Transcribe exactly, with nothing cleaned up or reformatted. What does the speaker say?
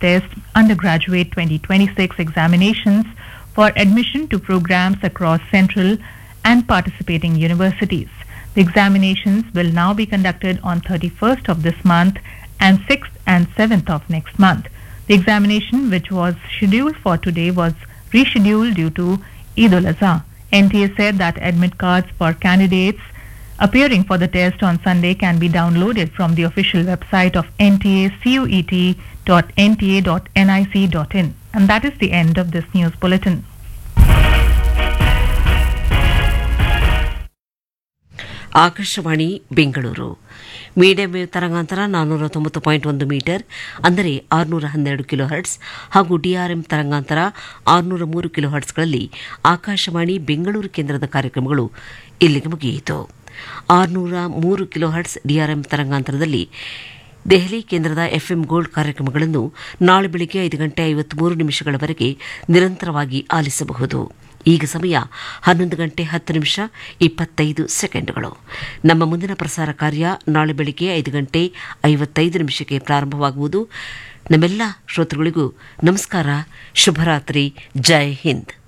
test undergraduate twenty twenty-six examinations for admission to programs across central and participating universities. The examinations will now be conducted on thirty-first of this month and sixth and seventh of next month. The examination, which was scheduled for today, was rescheduled due to Eid al-Adha. N T A said that admit cards for candidates appearing for the test on Sunday can be downloaded from the official website of N T A cet dot n t a dot nic dot in. And that is the end of this news bulletin. Akashvani Bengaluru medium wave ತರಂಗಾಂತರ ನಾನ್ನೂರ ತೊಂಬತ್ತು point ಒಂದು metre ಅಂದರೆ ಆರುನೂರ ಹನ್ನೆರಡು kilo hertz ಹಾಗೂ DRM ತರಂಗಾಂತರ ಆರುನೂರ ಮೂರು ಕಿಲೋ ಹರ್ಟ್ಸ್ಗಳಲ್ಲಿ ಆಕಾಶವಾಣಿ ಬೆಂಗಳೂರು ಕೇಂದ್ರದ ಕಾರ್ಯಕ್ರಮಗಳು ಇಲ್ಲಿಗೆ ಮುಗಿಯಿತು. ಆರುನೂರ ಮೂರು ಕಿಲೋ ಹರ್ಟ್ಸ್ ಡಿಆರ್ಎಂ ತರಂಗಾಂತರದಲ್ಲಿ ದೆಹಲಿ ಕೇಂದ್ರದ ಎಫ್ಎಂ ಗೋಲ್ಡ್ ಕಾರ್ಯಕ್ರಮಗಳನ್ನು ನಾಳೆ ಬೆಳಗ್ಗೆ ಐದು ಗಂಟೆ ಐವತ್ಮೂರು ನಿಮಿಷಗಳವರೆಗೆ ನಿರಂತರವಾಗಿ ಆಲಿಸಬಹುದು. ಈಗ ಸಮಯ ಹನ್ನೊಂದು ಗಂಟೆ ಹತ್ತು ನಿಮಿಷ ಇಪ್ಪತ್ತೈದು ಸೆಕೆಂಡ್ಗಳು. ನಮ್ಮ ಮುಂದಿನ ಪ್ರಸಾರ ಕಾರ್ಯ ನಾಳೆ ಬೆಳಗ್ಗೆ ಐದು ಗಂಟೆ ಐವತ್ತೈದು ನಿಮಿಷಕ್ಕೆ ಪ್ರಾರಂಭವಾಗುವುದು. ನಮ್ಮೆಲ್ಲ ಶ್ರೋತೃಗಳಿಗೂ ನಮಸ್ಕಾರ, ಶುಭರಾತ್ರಿ, ಜೈ ಹಿಂದ್.